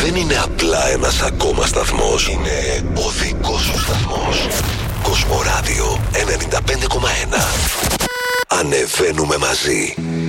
δεν είναι απλά ένας ακόμα σταθμός. Είναι ο δικός σου σταθμός. Κοσμοράδιο 95,1. Ανεβαίνουμε μαζί.